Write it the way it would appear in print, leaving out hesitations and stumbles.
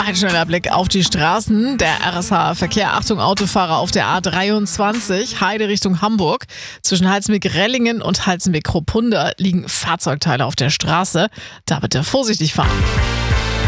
Ein schneller Blick auf die Straßen. Der RSH-Verkehr. Achtung, Autofahrer auf der A23, Heide Richtung Hamburg. Zwischen Halsmig-Rellingen und Halsmig-Kropunda liegen Fahrzeugteile auf der Straße. Da bitte vorsichtig fahren.